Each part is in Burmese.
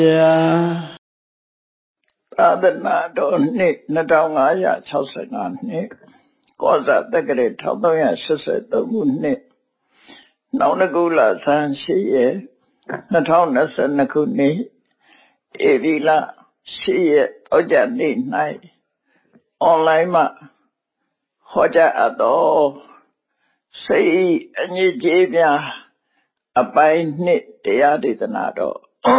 သာသနာတော်နှစ်2565နှစ်ကောဇာတက္ကရာ1383ခုနှစ်နောင်တကူလဆန်း8ရက်2022ခုနှစ်ဧပြီလ8ရက်ဩဇာနေ့၌အွန်လိုင်းမှာဟောကြားအပ်သောစိတ်အညစ်အကြေးများအပိုင်းနှစ်တရားဒေသနာတော်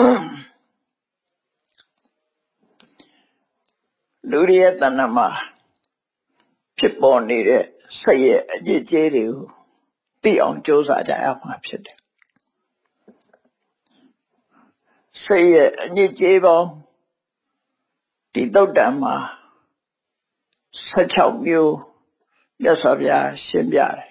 လူရရဲ့တဏ္ဍာမှာဖြစ်ပေါ်နေတဲ့စိတ်ရဲ့အညစ်အကြေးတွေကိုသိအောင်ကြိုးစားကြရမှာဖြစ်တယ်စိတ်ရဲ့အညစ်အကြေးပေါင်းဒီသုတ်တံမှာ16မျိုးမြတ်စွာဘုရားရှင်းပြတယ်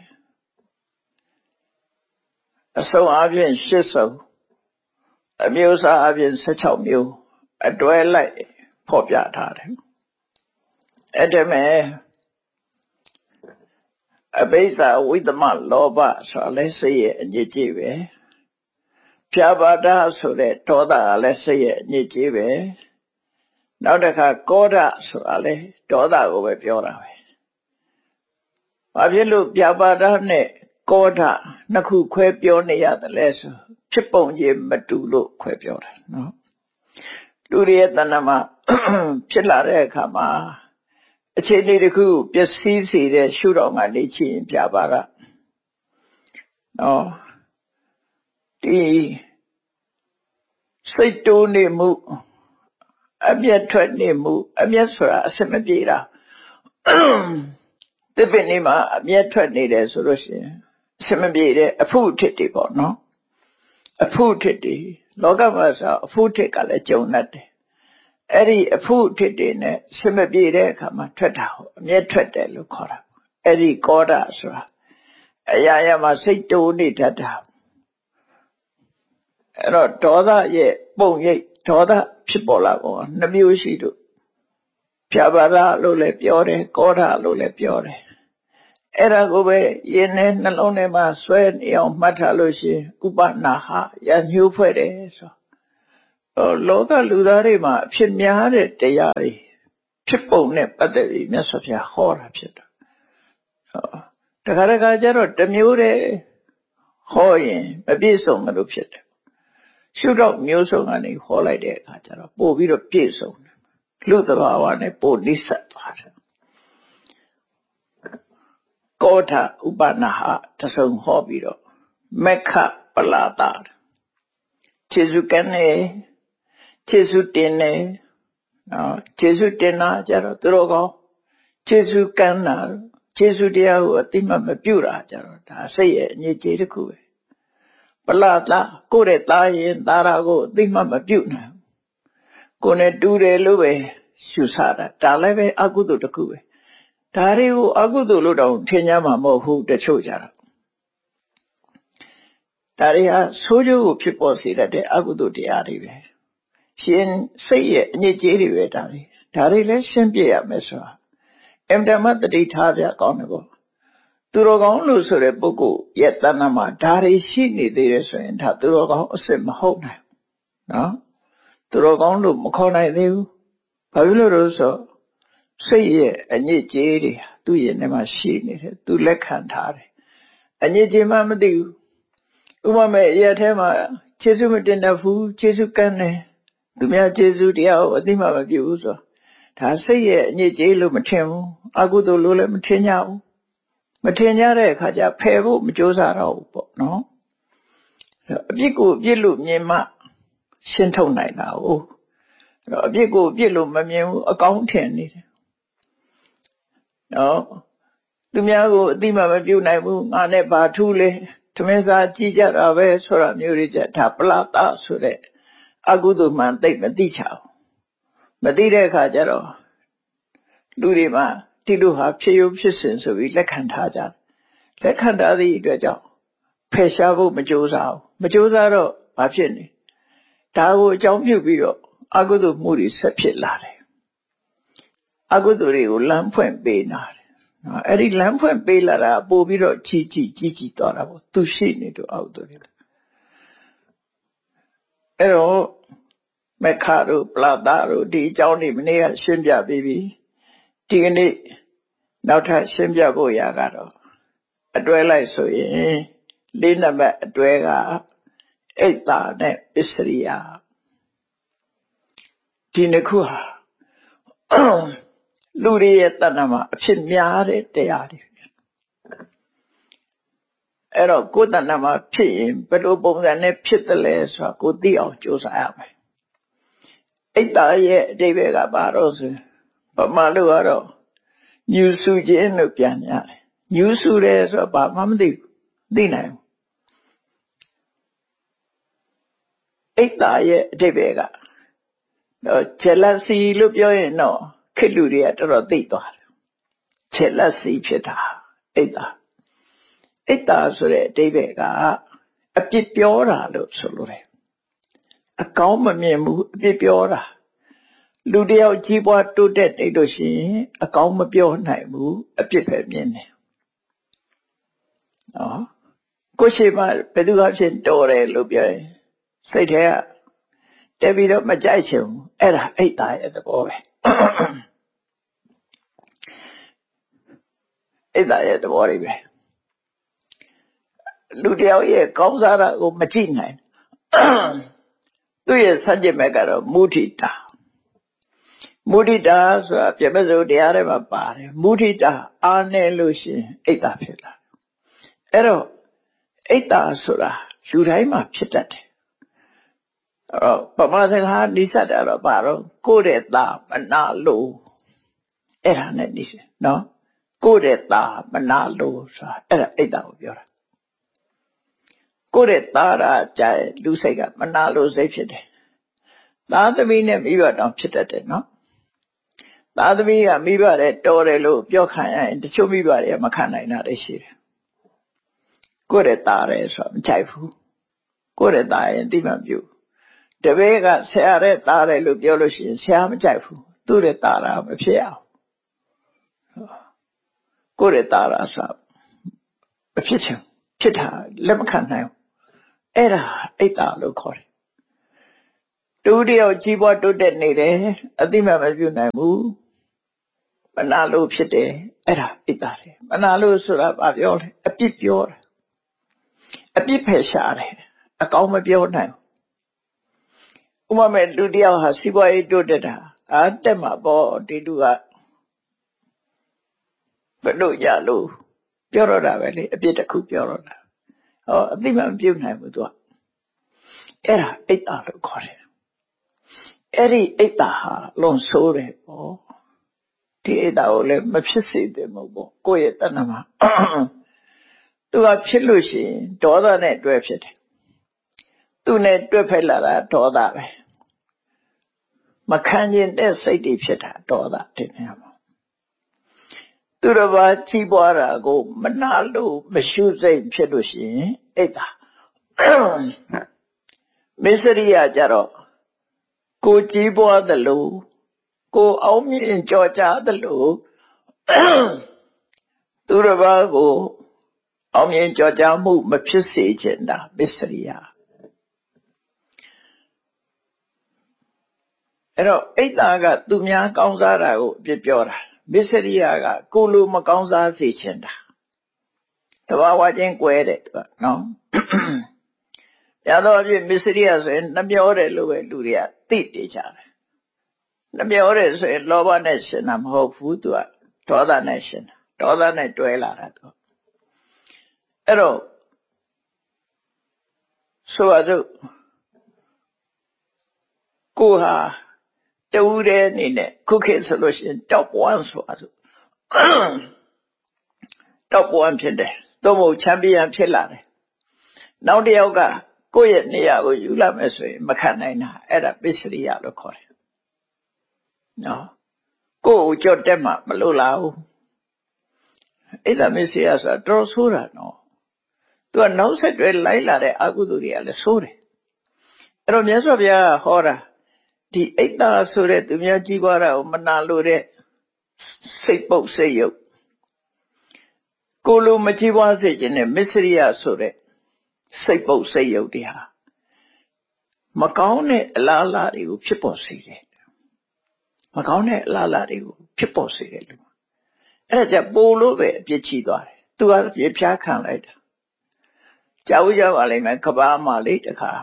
အစုံအပြင်8စုံအမျိုးအစားအပြင်16မျိုးအတွဲလိုက်ဖော်ပြထားတယ်အဲ့ဒါမဲ့အဘိဓါဝိသမလောဘဆိုလည်းစိတ်ရဲ့အညစ်အကြေးပဲဖြာပါဒဆိုတဲ့ဒေါသကလည်းစိတ်ရဲ့အညစ်အကြေးပဲနောက်တစ်ခါကောဓဆိုတာလည်းဒေါသကိုပဲပြောတာပဲဘာဖြစ်လို့ဖြာပါဒနဲ့ကောဓနှစ်ခုခွဲပြောနေရတယ်လဲဆိုဖြစ်ပုံချင်းမတူလို့ခွဲပြောတာနော်လူတွေရဲ့တဏ္ဍာမှာဖြစ်လာတဲ့အခါမှာအခြေအနေတစ်ခုပျက်စီးစေတဲ့ရှုထောင့်ကနေချင်းပြပါကနော်ဒီစိတ်တိုးနေမှုအမျက်ထွက်နေမှုအမျက်ဆိုတာအစမပြေတာဒီပင်နေမှာအမျက်ထွက်နေတယ်ဆိုလို့ရှိရင်အစမပြေတဲ့အဖုအထစ်တွေပေါ့နော်အဖုအထစ်တွေလောကမှာဆိုအဖုအထစ်ကလည်းကြုံတတ်တယ်အဲ့ဒီအဖုအထစ်တွေနဲ့အစမပြေတဲ့အခါမှာထွက်တာဟုတ်အမျက်ထွက်တယ်လို့ခေါ်တာအဲ့ဒီကောဓဆိုတာအရာရာမှာစိတ်တိုးနေတတ်တာအဲ့တော့ဒေါသရဲ့ပုံရိပ်ဒေါသဖြစ်ပေါ်လာပုံနှမျိုးရှိလို့ဖြာပါဒလို့လည်းပြောတယ်ကောဓလို့လည်းပြောတယ်အဲ့ဒါကိုပဲယင်းနဲ့နှလုံးထဲမှာဆွဲနေအောင်မှတ်ထားလို့ရှိရင်ဥပနာဟရညှိုးဖွဲ့တယ်ဆိုလောကလူသားတွေမှာအဖြစ်များတဲ့တရားတွေဖြစ်ပုံနဲ့ပတ်သက်ပြီးမြတ်စွာဘုရားဟောတာဖြစ်တာတခါတခါကျတော့တစ်မျိုးတည်းဟောရင်မပြည့်စုံလို့ဖြစ်တယ်ရှုတော့မျိုးစုံကနေဟောလိုက်တဲ့အခါကျတော့ပို့ပြီးတော့ပြည့်စုံတယ်လူသဘာဝနဲ့ပို့နိစ္စသွားတယ်ကောဋဥပနာဟတဆုံဟောပြီးတော့မက္ခပလာတာခြေစုကနေခြေစုတင်နေနော်ခြေစုတင်တာကြတော့သူတို့ကောခြေစုကန်းတာခြေစုတရားကိုအတိမမပြုတာကြတော့ဒါစိတ်ရဲ့အညစ်အကြေးတစ်ခုပဲပလာတာကိုယ့်ရဲ့သားရင်သားရာကိုအတိမမပြုနိုင်ကိုယ်နဲ့တူတယ်လို့ပဲရှုဆတာဒါလည်းပဲအကုသိုလ်တစ်ခုပဲဒါတွေကိုအကုသိုလ်လို့တော့ထင်ကြမှာမဟုတ်ဘူးတချို့ကြတော့ဒါတွေဟာဆိုးကျိုးကိုဖြစ်ပေါ်စေတဲ့အကုသိုလ်တရားတွေပဲရှင်စိတ်ရဲ့အညစ်အကြေးတွေပဲဒါတွေလည်းရှင်းပြရမယ်ဆိုတာအင်တမတတိထားကြကောင်းတယ်ပေါ့သူတော်ကောင်းလို့ဆိုတဲ့ပုဂ္ဂိုလ်ရဲ့တဏ္ဍာမှာဒါတွေရှိနေသေးတယ်ဆိုရင်ဒါသူတော်ကောင်းအစစ်မဟုတ်နိုင်နော်သူတော်ကောင်းလို့မခေါ်နိုင်သေးဘူးဘာဖြစ်လို့လဲဆိုစိတ်ရဲ့အညစ်အကြေးတွေသူ့ရဲ့ထဲမှာရှိနေတယ်သူလက်ခံထားတယ်အညစ်အကြေးမှမသိဘူးဥပမာအရာထဲမှာခြေစုမတင်တတ်ဘူးခြေစုကန်းတယ်သူများခြေစုတရားကိုအသိမှမပြုဘူးဆိုဒါစိတ်ရဲ့အညစ်အကြေးလို့မထင်ဘူးအကုသိုလ်လို့လည်းမထင်ကြဘူးမထင်ကြတဲ့အခါကျဖယ်ဖို့မကြိုးစားတော့ဘူးပေါ့နော်အပြစ်ကိုအပြစ်လို့မြင်မှရှင်းထုတ်နိုင်တာဟုတ်အပြစ်ကိုအပြစ်လို့မမြင်ဘူးအကောင်းထင်နေတယ်နော်သူများကိုအတိမမပြုနိုင်ဘူးငါနဲ့ဘာထူးလဲသမင်းစားကြည့်ကြတာပဲဆိုတာမျိုးတွေချက်ဒါပလာတာဆိုတဲ့အကုသိုလ်မှန်သိမသိချဘူးမသိတဲ့အခါကျတော့လူတွေမှာဒီလိုဟာဖြစ်ရုံဖြစ်စဉ်ဆိုပြီးလက်ခံထားကြတယ်လက်ခံထားသည့်အတွက်ကြောင့်ဖယ်ရှားဖို့မကြိုးစားဘူးမကြိုးစားတော့ဘာဖြစ်နေဒါကိုအကြောင်းပြုပြီးတော့အကုသိုလ်မှုတွေဆက်ဖြစ်လာတယ်အကုသိုလ်တွေကိုလမ်းဖွင့်ပေးနာတယ်နော်အဲ့ဒီလမ်းဖွင့်ပေးလာတာပို့ပြီးတော့ကြီးသွားတာပေါ့သူရှိနေတော့အကုသိုလ်တွေအဲ့တော့မေခါတို့ပလာတာတို့ဒီအကြောင်းတွေမနေ့ကရှင်းပြပြီးပြီဒီကနေ့နောက်ထပ်ရှင်းပြဖို့ရကတော့အတွဲလိုက်ဆိုရင်လေးနံပါတ်အတွဲကအိတ်တာနဲ့ပစ္စရိယဒီနှစ်ခုဟာလူတွေရဲ့တဏ္ဍာမှာအဖြစ်များတဲ့တရားတွေအဲ့တော့ကိုယ်တဏ္ဍာမှာဖြစ်ရင်ဘယ်လိုပုံစံနဲ့ဖြစ်တယ်လဲဆိုတာကိုသိအောင်ကြိုးစားရမယ်အိတ်တာရဲ့အဓိပ္ပာယ်ကဘာလို့ဆိုဗမာလူကတော့ညူစုခြင်းလို့ပြန်ရတယ်ညူစုတယ်ဆိုတော့ဘာမှမသိဘူးသိနိုင်ဘူးအိတ်တာရဲ့အဓိပ္ပာယ်ကတော့ jealousy လို့ပြောရင်တော့ခေတ်လူတွေကတော်တော်သိသွားတယ် jealousy ဖြစ်တာအိတ်တာဆိုတဲ့အဓိပ္ပာယ်ကအပြစ်ပြောတာလို့ဆိုလိုတယ်အကောင်းမမြင်ဘူးအပြစ်ပြောတာလူတယောက်ကြီးပွားတိုးတက်နေလို့ရှိရင်အကောင်းမပြောနိုင်ဘူးအပြစ်ပဲမြင်တယ်နော်ကိုရှိမှဘယ်သူကဖြစ်တော်တယ်လို့ပြောရင်စိတ်ထဲကတက်ပြီးတော့မကြိုက်ချင်ဘူးအဲ့ဒါအိတ်တာရဲ့သဘောပဲအိတ်တာရဲ့သဘောတွေပဲလူတယောက်ရဲ့ကောင်းစားတာကိုမကြည့်နိုင်သူ့ရဲ့ဆန့်ကျင်ဘက်ကတော့မုဒိတာဆိုတာပြမစိုးတရားထဲမှာပါတယ်မုဒိတာအားနည်းလို့ရှင်အိတ်တာဖြစ်လာအဲ့တော့အိတ်တာဆိုတာလူတိုင်းမှာဖြစ်တတ်တယ်အဲ့တော့ပမာစကားနိစ္စတာတော့ဘာတော့ကိုယ့်ရဲ့သားမနာလို့အဲ့ဒါနဲ့နိစ္စနော်ကိုယ့်ရဲ့သားမနာလို့ဆိုတာအဲ့ဒါအိတ်တာကိုပြောတာကိုယ့်ရဲ့သားရာကြဲလူစိတ်ကမနာလို့စိတ်ဖြစ်တယ်သားသမီးနဲ့မိဘတောင်ဖြစ်တတ်တယ်နော်သားသမီးကမိဘတဲ့တော်တယ်လို့ပြောခံရရင်တချို့မိဘတွေကမခံနိုင်တာတွေရှိတယ်ကိုယ့်ရဲ့သားရဲဆိုတော့မကြိုက်ဘူးကိုယ့်ရဲ့သားရင်တိမှပြုတပည့်ကဆရာရဲ့သားရဲလို့ပြောလို့ရှိရင်ဆရာမကြိုက်ဘူးသူ့ရဲ့သားရာမဖြစ်အောင်ကိုယ့်ရဲ့သားရာဆိုမဖြစ်ချင်ဖြစ်တာလက်မခံနိုင်ဘူးအဲ့ဒါအိတ်တာလို့ခေါ်တယ်တူတယောက်ကြီးပွားတိုးတက်နေတယ်အတိမမပြုနိုင်ဘူးမနာလို့ဖြစ်တယ်အဲ့ဒါအိတ်တာလေမနာလို့ဆိုတာဘာပြောလဲအပြစ်ပြောတာအပြစ်ဖယ်ရှားတယ်အကောင်းမပြောနိုင်ဘူးဥပမာလူတယောက်ဟာစီးပွားရေးတိုးတက်တာတက်မှာပေါ့ဒီလူကဘယ်လိုရလို့ပြောတော့တာပဲလေအပြစ်တစ်ခုပြောတော့တာအတိမမပြုနိုင်ဘူးသူကအဲ့ဒါအိတ်တာလို့ခေါ်တယ်အဲ့ဒီအိတ်တာဟာလွန်ဆိုးတယ်ပေါ့ဒီအိတ်တာကိုလည်းမဖြစ်စေသင့်ဘူးပေါ့ကိုယ့်ရဲ့တဏ္ဍာမှာသူကဖြစ်လို့ရှိရင်ဒေါသနဲ့တွဲဖြစ်တယ်သူနဲ့တွဲဖက်လာတာဒေါသပဲမခံကျင်တဲ့စိတ်တွေဖြစ်တာဒေါသတင်နေမှာသူတစ်ပါးကြီးပွားတာကိုမနာလို့မရှုစိတ်ဖြစ်လို့ရှိရင်အိတ်တာမစ္စရိယကြတော့ကိုကြီးပွားသလိုကိုအောင်မြင်ကြော်ကြားသလိုသူတစ်ပါးကိုအောင်မြင်ကြော်ကြားမှုမဖြစ်စေချင်တာမစ္စရိယအဲ့တော့အိတ်တာကသူများကောင်းစားတာကိုအပြစ်ပြောတာမစ္စရိယကကိုလိုမကောင်းစားစေချင်တာတဘာဝချင်းကွဲတယ်သူကနော်ရတော့အပြစ်မစ္စရိယဆိုရင်နှမျောတယ်လို့ပဲလူတွေကသိနေကြတယ်နှမျောတယ်ဆိုရင်လောဘနဲ့ရှင်တာမဟုတ်ဘူးသူကဒေါသနဲ့ရှင်တာဒေါသနဲ့တွဲလာတာသူအဲ့တော့ဆိုပါစို့ကိုဟာတူတဲ့အနေနဲ့ခုခေတ်ဆိုလို့ရှိရင် top 1ဆိုပါစို့ top 1ဖြစ်တယ်သို့မဟုတ်ချန်ပီယံဖြစ်လာတယ်နောက်တစ်ယောက်ကကိုယ့်ရဲ့နေရာကိုယူလာမယ်ဆိုရင်မခံနိုင်တာအဲ့ဒါပစ္စရိယလို့ခေါ်တယ်နော်ကိုယ့်ကိုကြော့တက်မှမလို့လားဘူးအဲ့ဒါပစ္စရိယဆိုတာတော်ဆိုးတာနော်သူကနောက်ဆက်တွဲလိုက်လာတဲ့အကုသိုလ်တွေကလည်းဆိုးတယ်အဲ့တော့မြတ်စွာဘုရားဟောတာဒီအိတ်တာဆိုတဲ့သူများကြီးပွားတာကိုမနာလို့တဲ့စိတ်ပုတ်စိတ်ယုတ်ကိုလိုမကြီးပွားစေခြင်းနဲ့မစ္စရိယဆိုတဲ့စိတ်ပုတ်စိတ်ယုတ်တွေဟာမကောင်းတဲ့အလားအလာတွေကိုဖြစ်ပေါ်စေတယ်မကောင်းတဲ့အလားအလာတွေကိုဖြစ်ပေါ်စေတယ်လူအဲ့ဒါကြပို့လို့ပဲအပြစ်ချီသွားတယ်သူကပြစ်ဖြားခံလိုက်တာကြောက်ကြပါလိမ့်မယ်ကဘာမှလေတခါ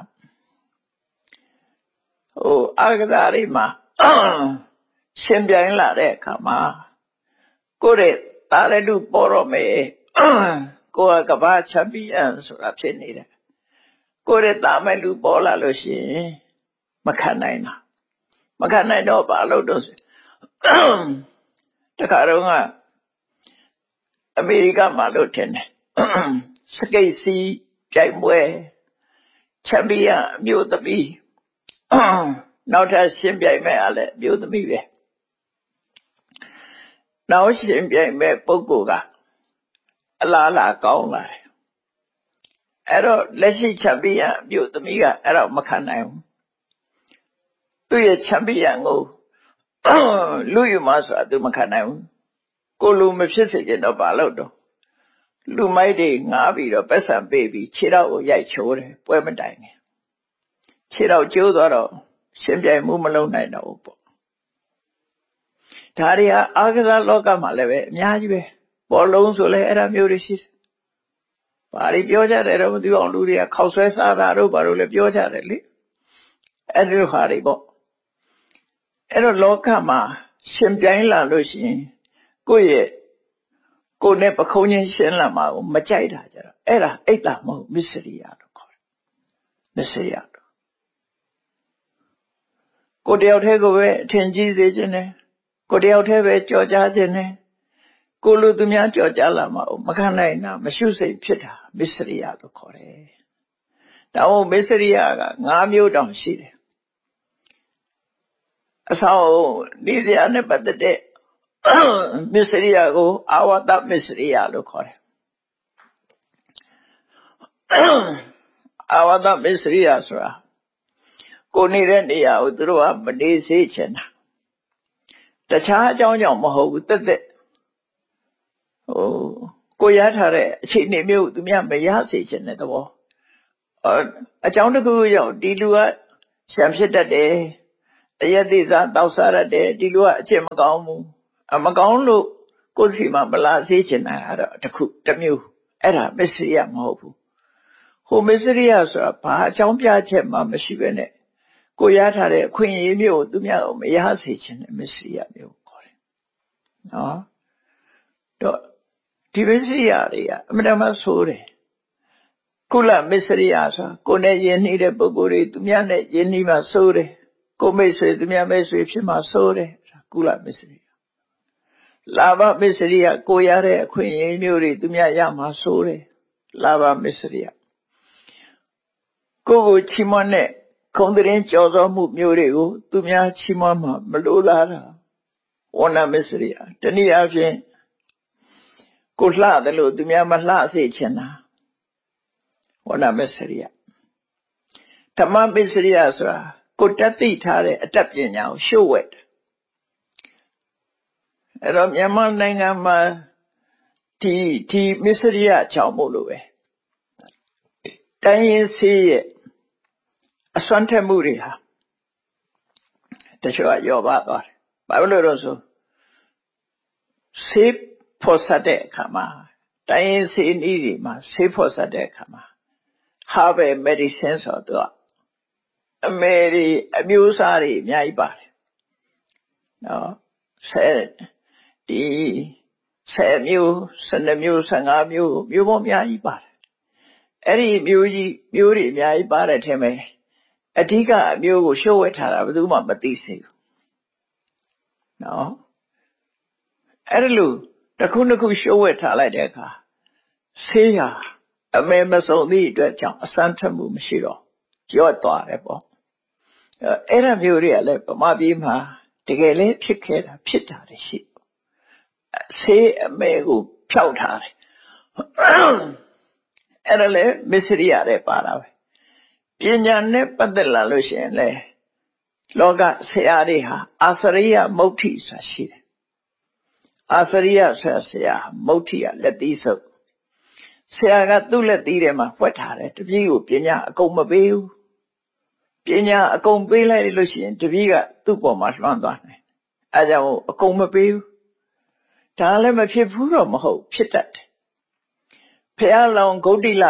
အာဂဒါရီမှာရှင်ပြိုင်လာတဲ့အခါမှာကိုယ့်ရဲ့တာရတုပေါ်တော့မယ်ကိုယ်ကကဘာချန်ပီယံဆိုတာဖြစ်နေတယ်ကိုယ့်ရဲ့တာမဲ့လူပေါ်လာလို့ရှိရင်မခံနိုင်တော့ဘာလို့တော့တခါတော့ကအမေရိကမှာလို့ထင်တယ်စကိတ်စီပြိုင်ပွဲချန်ပီယံအမျိုးသမီးနောက်ထပ်ရှင်ပြိုင်မဲ့အားလည်းအမျိုးသမီးပဲနောက်ရှင်ပြိုင်မဲ့ပုဂ္ဂိုလ်ကအလားလာကောင်းလာတယ်အဲ့တော့လက်ရှိချန်ပီယံအမျိုးသမီးကအဲ့တော့မခံနိုင်ဘူးသူ့ရဲ့ချန်ပီယံကိုလူယူမဆိုတာသူမခံနိုင်ဘူးကိုလူမဖြစ်စေချင်တော့ဘာလို့တော့လူမိုက်တွေငားပြီးတော့ပတ်စံပေးပြီးခြေထောက်ကိုရိုက်ချိုးတယ်ပွဲမတိုင်နဲ့ခြေထောက်ကျိုးသွားတော့ရှင်ပြိုင်မှုမလုံးနိုင်တော့ဘူးပေါ့ဒါတွေဟာအာဂစားလောကမှာလည်းပဲအများကြီးပဲဘောလုံးဆိုလဲအဲ့ဒါမျိုးတွေရှိတယ်ဘာတွေပြောကြတယ်တော့မသိအောင်လူတွေကခောက်ဆွဲစားတာတို့ဘာလို့လဲပြောကြတယ်လေအဲ့ဒီဟာတွေပေါ့အဲ့တော့လောကမှာရှင်ပြိုင်လာလို့ရှိရင်ကိုယ့်နဲ့ပခုံးချင်းရှင်းလာမှာကိုမကြိုက်တာကြတော့အဲ့ဒါအိတ်တာမဟုတ်မစ္စရိယလို့ခေါ်တယ်မစ္စရိယတော့ကိုတယောက်တည်းကိုပဲအထင်ကြီးစေခြင်းနဲ့ကိုတယောက်တည်းပဲကြော်ကြားခြင်းနဲ့ကိုလူသူများကြော်ကြားလာမှာကိုမခံနိုင်တာမရှုစိတ်ဖြစ်တာမစ္စရိယလို့ခေါ်တယ်ဒါမို့မစ္စရိယက5မျိုးတောင်ရှိတယ်အဆောင်နေစရာနဲ့ပတ်သက်တဲ့မစ္စရိယကိုအာဝတ္တမစ္စရိယလို့ခေါ်တယ်အာဝတ္တမစ္စရိယဆိုတာကိုနေတဲ့နေရာကိုသူတို့ကမနေစေချင်တာတခြားအကြောင်းကြောင့်မဟုတ်ဘူးတက်ကိုရထားတဲ့အခြေအနေမျိုးသူများမရစေချင်တဲ့သဘောအကြောင်းတစ်ခုကြောင့်ဒီလူကရှံဖြစ်တတ်တယ်တရက်သေးစားတောက်စားရတယ်ဒီလူကအချက်မကောင်းဘူးမကောင်းလို့ကိုယ်စီမှာမလာစေချင်တာအဲ့တော့တစ်မျိုးအဲ့ဒါမစ္စရိယမဟုတ်ဘူးဟိုမစ္စရိယဆိုတာဘာအကြောင်းပြချက်မှမရှိဘဲနဲ့ကိုရထားတဲ့အခွင့်အရေးမျိုးကိုသူများကိုမရစေချင်တဲ့မစ္စရိယမျိုးခေါ်တယ်နော်တော့ဒီမစ္စရိယတွေကအမှန်တမ်းဆိုးတယ်ကုလမစ္စရိယဆိုတာကိုယ်နဲ့ယဉ်နေတဲ့ပုဂ္ဂိုလ်တွေသူများနဲ့ယဉ်နေမှဆိုးတယ်ကိုမိတ်ဆွေသူများမိတ်ဆွေဖြစ်မှဆိုးတယ်ကုလမစ္စရိယလာဘမစ္စရိယကိုရတဲ့အခွင့်အရေးမျိုးတွေသူများရမှဆိုးတယ်လာဘမစ္စရိယကိုချီးမွမ်းတဲ့ခုံတဲ့ကြော်စောမှုမျိုးတွေကိုသူများချီးမွမ်းမှမလိုလားတာဝဏမစ္စရိယတနည်းအားဖြင့်ကိုလှတယ်လို့သူများမလှစေချင်တာဝဏမစ္စရိယဓမ္မမစ္စရိယဆိုတာကိုတတ်သိထားတဲ့အတတ်ပညာကိုရှုဝဲ့အဲ့တော့မြန်မာနိုင်ငံမှာဒီမစ္စရိယကြောင့်မို့လို့ပဲတိုင်းရင်းစေးရဲ့အစွမ်းထက်မှုတွေဟာတချို့ကရောပါသွားတယ်ဘာလို့လဲဆိုဆေးဖော်ဆက်တဲ့အခါမှာတိုင်းရင်းစေးနည်းတွေမှာဆေးဖော်ဆက်တဲ့အခါမှာ herbal medicine ဆိုတော့အမျိုးအစားတွေအများကြီးပါတယ်နော်10မျိုး12မျိုး15မျိုးပေါင်းအများကြီးပါတယ်အဲ့ဒီမျိုးတွေအများကြီးပါတယ်ထင်မယ်အဓိကအမျိုးကိုရှုပ်ဝဲထားတာဘယ်သူမှမသိစေဘူးနော်အဲ့ဒီလိုတစ်ခုတစ်ခုရှုပ်ဝဲထားလိုက်တဲ့အခါဆေးရအမဲမစုံသည့်အတွက်ကြောင့်အစမ်းထက်မှုမရှိတော့ကြော့သွားတယ်ပေါ့အဲ့ဒါမျိုးတွေကလည်းဗမာပြည်မှာတကယ်လည်းဖြစ်တာတွေရှိဆေးအမဲကိုဖျောက်ထားတယ်အဲ့ဒါလည်းမစ္စရိယတွေပါတာပဲပညာနဲ့ပတ်သက်လာလို့ရှိရင်လေလောကဆရာတွေဟာအာစရိယမုဋ္ဌိဆိုတာရှိတယ်အာစရိယဆရာမုဋ္ဌိကလက်သီးဆုပ်ဆရာကသူ့လက်သီးထဲမှာဖွက်ထားတယ်တပည့်ကိုပညာအကုန်မပေးဘူးပပညာအကုန်ပေးလိုက်လို့ရှိရင်တပည့်ကသူ့ပေါ်မှာလွှမ်းသွားတယ်အဲကြောင့်အကုန်မပေးဘူးဒါလည်းမဖြစ်ဘူးတော့မဟုတ်ဖြစ်တတ်တယ်ဖះလောင်ဂုတ်တိလ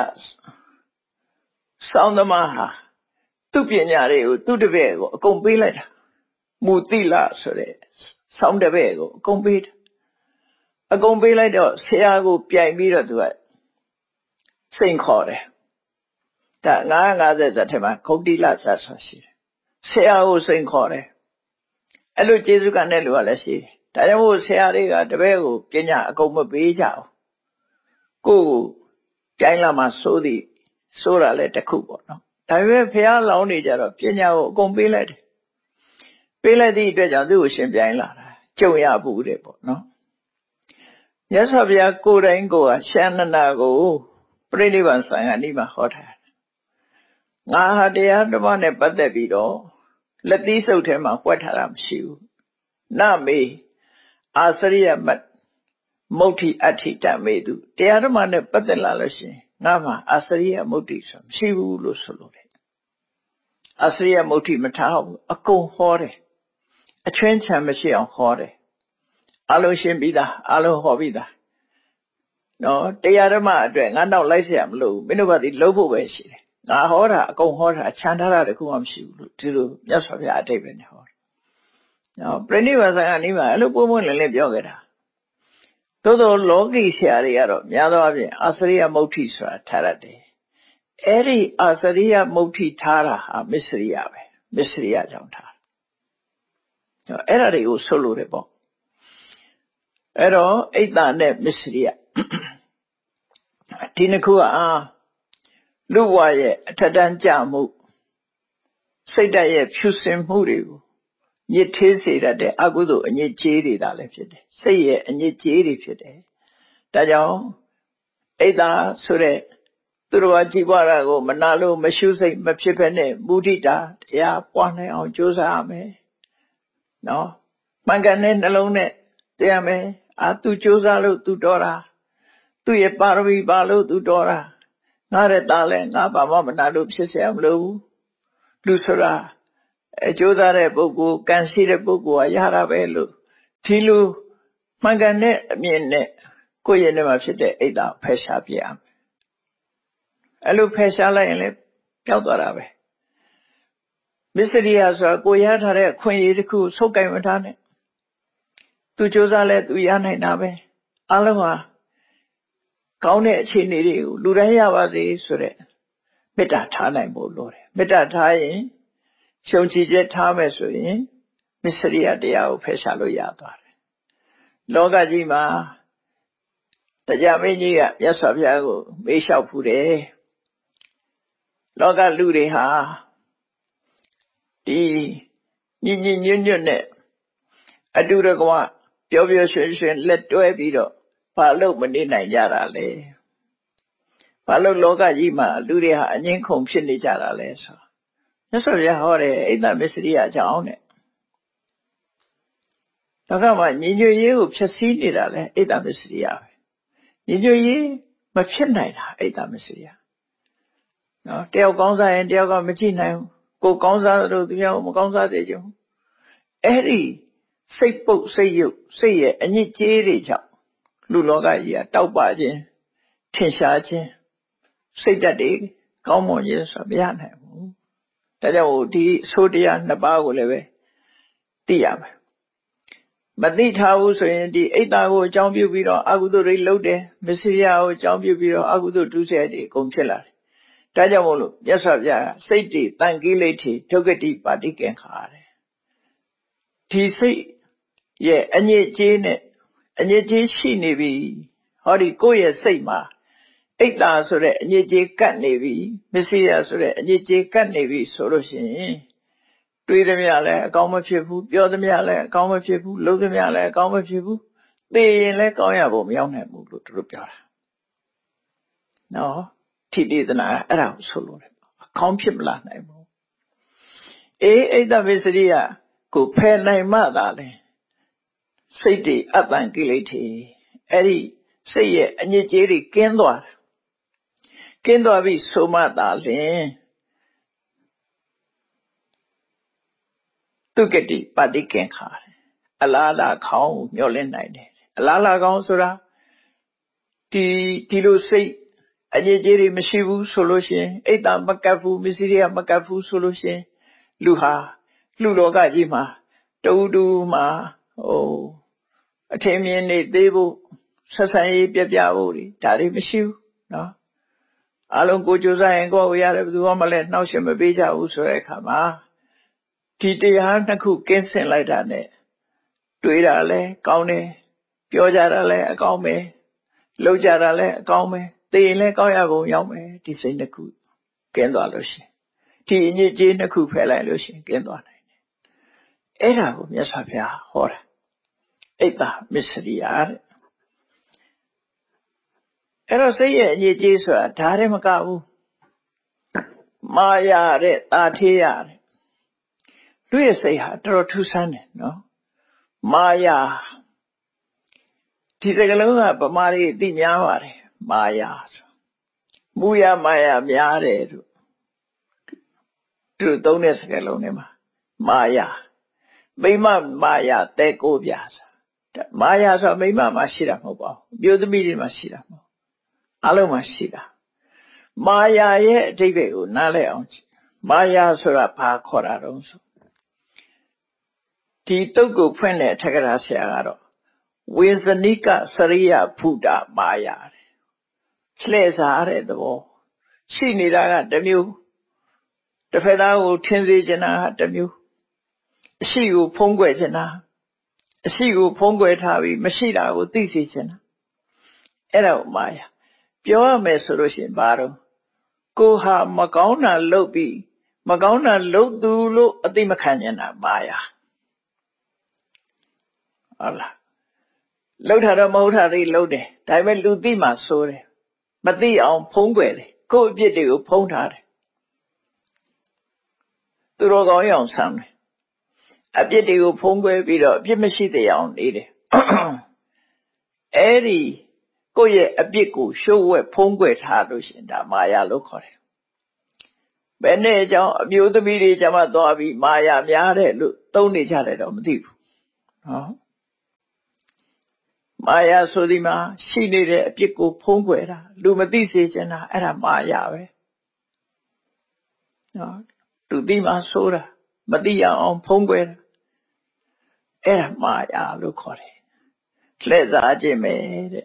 စောင်းသမားဟာသူ့ပညာတွေကိုသူ့တပည့်ကိုအကုန်ပေးလိုက်တာမူတိလဆိုတဲ့စောင်းတပည့်ကိုအကုန်ပေးတာအကုန်ပေးလိုက်တော့ဆရာကိုပြိုင်ပြီးတော့သူကစိန်ခေါ်တယ်ဒါ950ဇာတ်ထဲမှာဂုတ်တိလဇာတ်ဆိုရှိတယ်ဆရာကိုစိန်ခေါ်တယ်အဲ့လိုကျေးဇူးကနဲ့လူကလည်းရှိတယ်ဒါကြောင့်မို့ဆရာတွေကတပည့်ကိုပညာအကုန်မပေးကြဘူးကိုယ်ပြိုင်လာမှဆိုတာလည်းတစ်ခုပေါ့နော်ဒါပေမဲ့ဖះလောင်းနေကြတော့ပညာကိုအကုန်ပေးလိုက်တယ်ပေးလိုက်သည့်အတွက်ကြောင့်သူ့ကိုရှင်ပြိုင်လာတာကြုံရဘူးတဲ့ပေါ့နော်မြတ်စွာဘုရားကိုယ်တိုင်ကိုယ်ရှန္ဒနာကိုပြိဋိဘံဆိုင်ကနိမဟောထားတယ်ငါဟာတရားဓမ္မနဲ့ပတ်သက်ပြီးတော့လက်သီးစုပ်ထဲမှာပွက်ထားတာမရှိဘူးနမေအာစရိယမတ်မုဋ္ဌိအဋ္ဌိတမေတုတရားဓမ္မနဲ့ပတ်သက်လာလို့ရှိရင်ငါမှာအာစရိယမုဋ္ဌိဆိုမရှိဘူးလို့ဆိုလို့တယ်အာစရိယမုဋ္ဌိမထားဘူးအကုန်ဟောတယ်အချွင်းချံမရှိအောင်ဟောတယ်အလုံးရှင်းပြီးသားအလုံးဟောပြီးသားနော်တရားဓမ္မအတွက်ငါတော့လိုက်เสียမလို့မင်းတို့ကဒီလုပ်ဖို့ပဲရှိတယ်ငါဟောတာအကုန်ဟောတာခြံထားတာတခုမှမရှိဘူးလို့ဒီလိုမြတ်စွာဘုရားအတိတ်ပဲနဲ့ဟောတယ်နော်ပြိဋိဘံဆိုင်ကနေမှအဲ့လိုပုံပုံလင်းလင်းပြောခဲ့တာသို့သောလောကီဆရာတွေကတော့များသောအားဖြင့်အာစရိယမုဋ္ဌိဆိုတာထားရတယ်အဲ့ဒီအာစရိယမုဋ္ဌိထားတာဟာမစ္စရိယပဲမစ္စရိယကြောင့်ထားနော်အဲ့ဒါတွေကိုဆိုလို့တယ်ပေါ့အဲ့တော့အိတ်တာနဲ့မစ္စရိယဒီနှစ်ခုကလူဘဝရဲ့အထက်တန်းကြမှုစိတ်ဓာတ်ရဲ့ဖြူစင်မှုတွေကိုညစ်သေးစေတတ်တဲ့အကုသိုလ်အညစ်အကြေးတွေဒါလည်းဖြစ်တယ်စိတ်ရဲ့အညစ်အကြေးတွေဖြစ်တယ်ဒါကြောင့်အိတ်တာဆိုတဲ့သူတော်ဘာကြည်ပွားတာကိုမနာလို့မရှုစိတ်မဖြစ်ဖက်နဲ့မုဒိတာတရားပွားနိုင်အောင်ကြိုးစားရမယ်နော်မှန်ကန်တဲ့နှလုံးနဲ့တရားမယ်သူကြိုးစားလို့သူတော်တာသူရဲ့ပါရမီပါလို့သူတော်တာငါတဲ့သားလဲငါဘာမှမနာလို့ဖြစ်เสียမလို့လူဆိုတာကြိုးစားတဲ့ပုဂ္ဂိုလ်ကံရှိတဲ့ပုဂ္ဂိုလ်ကရတာပဲလို့ဒီလိုမှန်ကန်တဲ့အမြင်နဲ့ကိုယ့်ရဲ့နေမှာဖြစ်တဲ့အိတ်တာဖယ်ရှားပြရမယ်အဲ့လိုဖယ်ရှားလိုက်ရင်လည်းပျောက်သွားတာပဲမစ္စရိယဆိုတာကိုရထားတဲ့ခွင့်ရည်တစ်ခုဆုပ်ကင်မထားနဲ့သူကြိုးစားလဲသူရနိုင်တာပဲအလုံးဟာကောင်းတဲ့အခြေအနေတွေကိုလူတိုင်းရပါစေဆိုတဲ့မေတ္တာထားနိုင်ဖို့လိုတယ်မေတ္တာထားရင်ရှုံချချက်ထားမယ်ဆိုရင်မစ္စရိယတရားကိုဖယ်ရှားလို့ရသွားတယ်လောကကြီးမှာတရားမင်းကြီးကမြတ်စွာဘုရားကိုမေးလျှောက်ဖူးတယ်လောကလူတွေဟာဒီညင်ညင်ညွတ်ညွတ်နဲ့အတူတကွပျော်ပျော်ရွှင်ရွှင်လက်တွဲပြီးတော့ဘာလို့မနေနိုင်ကြတာလဲဘာလို့လောကကြီးမှာလူတွေဟာအငြင်းခုန်ဖြစ်နေကြတာလဲဆိုမြတ်စွာဘုရားဟောတယ်အိတ်တမစ္စရိယအကြောင်းနဲ့လောကမှာညီညွတ်ရေးကိုဖျက်ဆီးနေတာလဲအိတ်တမစ္စရိယပဲညီညွတ်ရေးမဖြစ်နိုင်တာအိတ်တမစ္စရိယနော်တယောက်ကောင်းစားရင်တယောက်ကမကြည့်နိုင်ဘူးကိုကောင်းစားလို့သူများကိုမကောင်းစားစေချင်ဘူးအဲ့ဒီစိတ်ပုတ်စိတ်ယုတ်စိတ်ရဲ့အညစ်အကြေးတွေကြောင့်လူလောကကြီးကတောက်ပခြင်းထင်ရှားခြင်းစိတ်ဓာတ်တွေကောင်းမွန်ခြင်းဆိုမရနိုင်ဘူးဒါကြောင့်ဒီဆိုတရားနှစ်ပါးကိုလည်းပဲသိရမယ်မသိထားဘူးဆိုရင်ဒီအိတ်တာကိုအကြောင်းပြုပြီးတော့အကုသိုလ်တွေလုပ်တယ်မစ္စရိယကိုအကြောင်းပြုပြီးတော့အကုသိုလ်ဒုစရိုက်တွေအကုန်ဖြစ်လာတယ်ဒါကြောင့်မို့လို့မြတ်စွာဘုရားစိတ်တွေတန်ကိလေထိဒုက္ခတိပါတိကင်္ခာတယ်ဒီစိတ်ရဲ့အညစ်အကြေးနဲ့အညစ်အကြေးရှိနေပြီဟောဒီကိုယ့်ရဲ့စိတ်မှာအိတ်တာဆိုတဲ့အညစ်အကြေးကပ်နေပြီမစ္စရိယဆိုတဲ့အညစ်အကြေးကပ်နေပြီဆိုလို့ရှိရင်တွေးသမျှလည်းအကောင်းမဖြစ်ဘူးပြောသမျှလည်းအကောင်းမဖြစ်ဘူးလုပ်သမျှလည်းအကောင်းမဖြစ်ဘူးသိရင်လည်းကောင်းရဖို့မရောက်နိုင်ဘူးလို့သူတို့ပြောတာနော်ထိတိသနာအဲ့ဒါကိုဆိုလို့တယ်အကောင်းဖြစ်မလာနိုင်ဘူးအိတ်တမစ္စရိယကိုဖယ်နိုင်မှသာလေစိတ်တွေအတန်ကိလေထေအဲ့ဒီစိတ်ရဲ့အညစ်အကြေးတွေကင်းသွားပြီဆိုမှသာလျှင်သူကတိပါတိကင်ခါတယ်အလားလာခေါင်းမျောလင့်နိုင်တယ်အလားလာခေါင်းဆိုတာဒီလိုစိတ်အငြိကြေးတွေမရှိဘူးဆိုလို့ရှိရင်အိတ်တာမကပ်ဘူးမစ္စည်းတွေကမကပ်ဘူးဆိုလို့ရှိရင်လူဟာလူလောကကြီးမှာတူမှာအထင်မြင်နေသေးဖို့ဆက်ဆံရေးပြပြဖို့ဒါတွေမရှိဘူးနော်အလုံးကိုကြိုးစားရင်ကိုယ်ရတယ်ဘယ်သူမှလည်းနှောက်ယှက်မပေးကြဘူးဆိုတဲ့အခါမှာဒီတရားနှစ်ခုကင်းစင်လိုက်တာနဲ့တွေးတာလည်းကောင်းတယ်ပြောကြတာလည်းအကောင်းပဲလုပ်ကြတာလည်းအကောင်းပဲသိရင်လည်းကောင်းရကုန်ရောက်မယ်ဒီစိတ်နှစ်ခုကင်းသွားလို့ရှိရင်ဒီအညစ်အကြေးနှစ်ခုဖယ်လိုက်လို့ရှိရင်ကင်းသွားနိုင်တယ်အဲ့ဒါကိုမြတ်စွာဘုရားဟောတာအိတ်တာမစ္စရိယတဲ့အဲ့တော့စိတ်ရဲ့အညစ်အကြေးဆိုတာဒါတည်းမကဘူးမာယာတဲ့တာထေးရတယ်လူရဲ့စိတ်ဟာတော်တော်ထူးဆန်းတယ်နော်မာယာဒီစကားလုံးကဗမာတွေအသိများပါတယ်မာယာဆိုမူရမာယာများတယ်သူသုံးတဲ့စကားလုံးထဲမှာမာယာမိမမာယာတဲကိုပြာဆိုမာယာဆိုမိမမှာရှိတာမဟုတ်ပါဘူးမျိုးသမီးတွေမှာရှိတာမဟုတ်အလုံးမှာရှိတာမာယာရဲ့အဓိပ္ပာယ်ကိုနားလည်အောင်မာယာဆိုတာဘာခေါ်တာတုံးဆိုဒီတုတ်ကိုဖွင့်တဲ့အထက်ကရာဆရာကတော့ဝေဇနိကစရိယဖုတာမာယာတဲ့လှည့်စားတဲ့သဘောရှိနေတာကတစ်မျိုးတစ်ဖက်သားကိုထင်စေချင်တာကတစ်မျိုးအရှိကိုဖုံးကွယ်ချင်တာအရှိကိုဖုံးကွယ်ထားပြီးမရှိတာကိုသိစေချင်တာအဲ့ဒါကိုမာယာပြောရမယ်ဆိုလို့ရှိရင်ဘာတော့ကိုဟာမကောင်းတာလုပ်ပြီးမကောင်းတာလုပ်သူလို့အသိမခံချင်တာမာယာဟုတ်လားလှုပ်တာတော့မဟုတ်တာတွေလှုပ်တယ်ဒါပေမဲ့လူသိမှဆိုတယ်မသိအောင်ဖုံးကွယ်တယ်ကိုယ့်အပြစ်တွေကိုဖုံးထားတယ်သူတော်ကောင်းရအောင်ဆမ်းတယ်အပြစ်တွေကိုဖုံးကွယ်ပြီးတော့အပြစ်မရှိတဲ့အောင်နေတယ်အဲ့ဒီကိုယ့်ရဲ့အပြစ်ကိုရှုပ်ဝဲဖုံးကွယ်ထားလို့ရှင်ဒါမာယာလို့ခေါ်တယ်ဘယ်နဲ့ကြောင့်အမျိုးသမီးတွေကျမသွားပြီးမာယာများတယ်လို့သုံးနေကြတယ်တော့မသိဘူးနော်မာယာဆိုဒီမှာရှိနေတဲ့အပြစ်ကိုဖုံးကွယ်တာလူမသိစေချင်တာအဲ့ဒါမာယာပဲနော်လူသိမှဆိုတာမသိအောင်ဖုံးကွယ်တာအဲ့ဒါမာယာလို့ခေါ်တယ်လှည့်စားခြင်းပဲ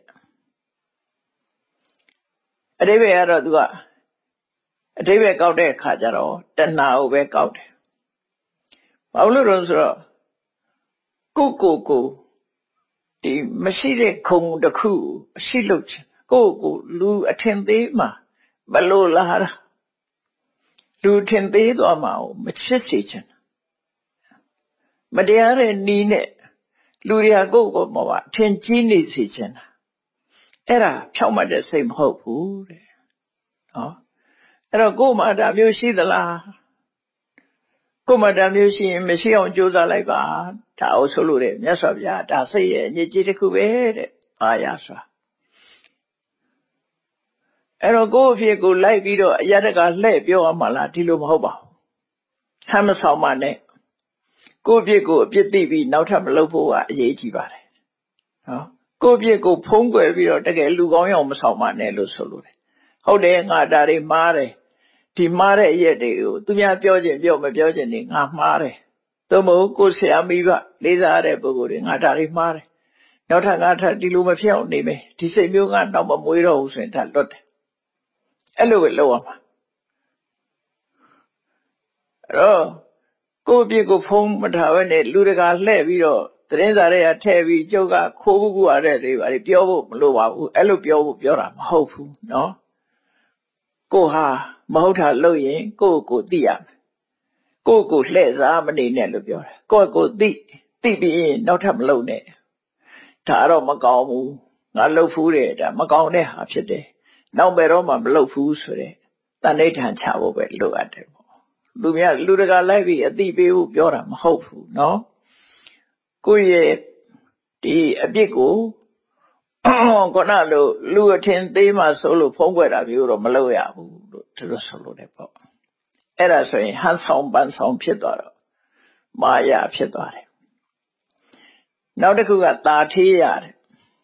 တဲ့အဓိပ္ပာယ်ကတော့သူကအဓိပ္ပာယ်ကောက်တဲ့အခါကျတော့တဏှာကိုပဲကောက်တယ်ဘာလို့လဲဆိုတော့ကိုဒီမရှိတဲ့ခုံတစ်ခုအရှိလို့ချင်ကိုလူအထင်သေးမှမလို့လားလူထင်သေးသွားမှမချစ်စေချင်မတရားတဲ့နီးနဲ့လူတွေကကိုမထင်ကြီးနေစေချင်တာအဲ့ဒါဖြောင့်မတ်တဲ့စိတ်မဟုတ်ဘူးတဲ့နော်အဲ့တော့ကိုမှဒါမျိုးရှိသလားကိုမှဒါမျိုးရှိရင်မရှိအောင်ကြိုးစားလိုက်ပါဒါအောင်ဆိုလို့တဲ့မြတ်စွာဘုရားဒါစိတ်ရဲ့အညစ်အကြေးတစ်ခုပဲတဲ့မာယာဆိုတာအဲ့တော့ကိုယ့်အဖြစ်ကိုလိုက်ပြီးတော့အရတကလှည့်ပြောရမှာလားဒီလိုမဟုတ်ပါဘူးဟမ်းမဆောင်ပါနဲ့ကိုယ့်အဖြစ်ကိုအပြစ်သိပြီးနောက်ထပ်မလုပ်ဖို့ကအရေးကြီးပါတယ်နော်ကိုယ့်အဖြစ်ကိုဖုံးကွယ်ပြီးတော့တကယ်လူကောင်းအောင်မဆောင်ပါနဲ့လို့ဆိုလို့တယ်ဟုတ်တယ်ငါဒါတွေမှားတယ်ဒီမှားတဲ့အရက်တွေကိုသူများပြောခြင်းပြောမပြောခြင်းတွေငါမှားတယ်သို့မဟုတ်ကိုယ်ဆရာမိဘလေးစားတဲ့ပုဂ္ဂိုလ်တွေငါဒါတွေမှားတယ်နောက်ထပ်ငါထပ်ဒီလိုမဖြစ်အောင်နေမယ်ဒီစိတ်မျိုးကတော့မမွေးတော့ဘူးဆိုရင်ဒါလွတ်တယ်အဲ့လိုပဲလုပ်ရမှာအဲ့တော့ကိုယ့်အပြစ်ကိုဖုံးမထားဘဲနဲ့လူတကာလှည့်ပြီးတော့သတင်းစာတွေကထည့်ပြီးကျုပ်ကခိုးကူရတဲ့တွေပါပြောဖို့မလိုပါဘူးအဲ့လိုပြောတာမဟုတ်ဘူးနော်ကိုဟာမဟုတ်တာလုပ်ရင်ကိုသိရမယ်ကိုလှည့်စားမနေနဲ့လို့ပြောတယ်ကိုသိပြီးရင်နောက်ထပ်မလုပ်နဲ့ဒါတော့မကောင်းဘူးငါလုပ်ဖူးတယ်ဒါမကောင်းတဲ့ဟာဖြစ်တယ်နောက်ဘယ်တော့မှမလုပ်ဘူးဆိုတဲ့တဏှိဋ္ဌာန်ချဖို့ပဲလိုအပ်တယ်ပေါ့လူတကာလိုက်ပြီးအသိပေးဖို့ပြောတာမဟုတ်ဘူးနော်ကိုရဲ့ဒီအပြစ်ကိုခုနလိုလူအထင်သေးမှဆိုလို့ဖုံးကွယ်တာမျိုးတော့မလုပ်ရဘူးလို့သူတို့ဆိုလို့တယ်ပေါ့အဲ့ဒါဆိုရင်ဟန်ဆောင်ပန်းဆောင်ဖြစ်သွားတော့မာယာဖြစ်သွားတယ်နောက်တစ်ခုကတာထေးရတယ်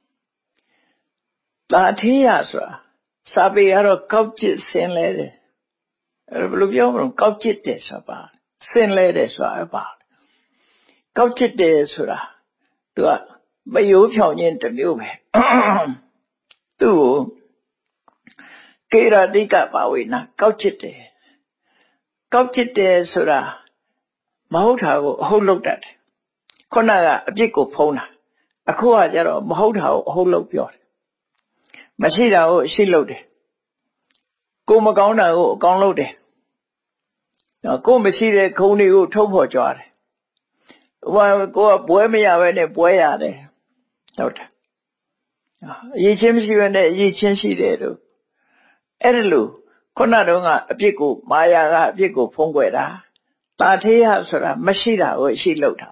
တာထေးရဆိုတာစာပေကတော့ကောက်ကျစ်ဆင်းလဲတယ်အဲ့ဘယ်လိုပြောမလို့ကောက်ကျစ်တယ်ဆိုတာပါဆင်းလဲတယ်ဆိုတာပါကောက်ကျစ်တယ်ဆိုတာသူကမယိုးဖြောင်ခြင်းတစ်မျိုးပဲသူ့ကိုကေရတိကပါဝေနာကောက်ကျစ်တယ်ကောက်ကျစ်တယ်ဆိုတာမဟုတ်တာကိုအဟုတ်လုပ်တတ်တယ်ခုနကအပြစ်ကိုဖုံးတာအခုကကျတော့မဟုတ်တာကိုအဟုတ်လုပ်ပြောတယ်မရှိတာကိုရှိလုပ်တယ်ကိုမကောင်းတာကိုအကောင်းလုပ်တယ်ကိုမရှိတဲ့ခုံတွေကိုထုတ်ဖော်ကြွားတယ်ဟိုကိုကပွဲမရဘဲနဲ့ပွဲရတယ်ဟုတ်တယ်အရေးချင်းမရှိဘဲနဲ့အရေးချင်းရှိတယ်လို့အဲ့ဒါလို့ခုနတုန်းကအပြစ်ကိုမာယာကအပြစ်ကိုဖုံးကွယ်တာတာထေးရဆိုတာမရှိတာကိုရှိလုပ်တာ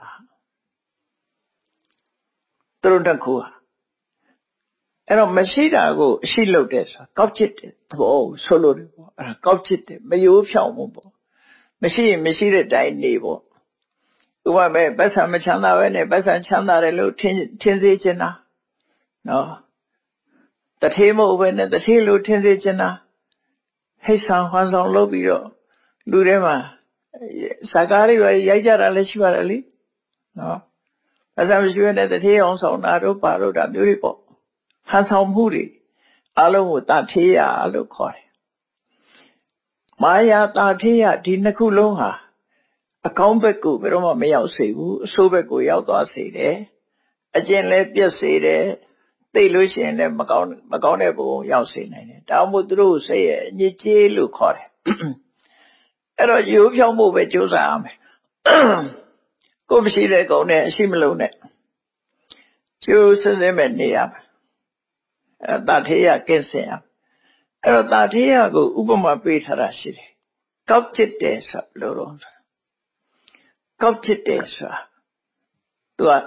သူတို့တစ်ခုဟာအဲ့တော့မရှိတာကိုရှိလုပ်တယ်ဆိုတာကောက်ချစ်တယ်သဘောဆိုလို့တယ်ပေါ့အဲ့ဒါကောက်ချစ်တယ်မယိုးဖြောင်မှုပေါ့မရှိရင်မရှိတဲ့တိုင်နေပေါ့ဥပမာပတ်စံမချမ်းသာပဲနဲ့ပတ်စံချမ်းသာတယ်လို့ထင်စေချင်တာနော်တထေးမဟုတ်ပဲနဲ့တထေးလို့ထင်စေချင်တာဟိတ်ဆန်ဟွမ်းဆောင်လုပ်ပြီးတော့လူထဲမှာစကားတွေရိုက်ကြတာလည်းရှိပါတယ်လေနော်ပတ်စံမရှိပဲနဲ့တထေးအောင်ဆောင်တာတို့ပါတို့ဒါမျိုးတွေပေါ့ဟန်ဆောင်မှုတွေအလုံးကိုတာထေးရလို့ခေါ်တယ်မာယာတာထေးရဒီနှစ်ခုလုံးဟာအကောင်းဘက်ကိုဘယ်တော့မှမရောက်စေဘူးအဆိုးဘက်ကိုရောက်သွားစေတယ်အကျင့်လည်းပြည့်စေတယ်သိလို့ရှိရင်လည်းမကောင်းတဲ့ဘုံရောက်စေနိုင်တယ်ဒါမှမဟုတ်သူတို့စိတ်ရဲ့အညစ်အကြေးလို့ခေါ်တယ်အဲ့တော့ရိုးဖြောင်းဖို့ပဲကြိုးစားရမယ်ကိုမရှိတဲ့ကုံနဲ့အရှိမလုံးနဲ့ကျိုးစစင်းမဲ့နေရမယ်အဲ့တာထေးရကင်းစင်ရအဲ့တော့တာထေးရကိုဥပမာပေးထားတာရှိတယ်ကောက်ချစ်တယ်ဆိုလို့တော့ကောက်ချစ်တယ်ဆိုတာသူက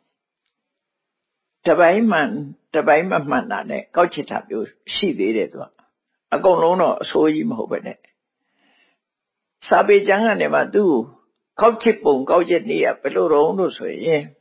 တပိုင်းမှန်တပိုင်းမမှန်တာနဲ့ကောက်ချစ်တာမျိုးရှိသေးတယ်သူကအကုန်လုံးတော့အဆိုးကြီးမဟုတ်ပဲနဲ့စာပေကျမ်းကနေမှသူ့ကောက်ချစ်ပုံကောက်ချစ်နေရဘယ်လိုတော့လို့ဆိုရင်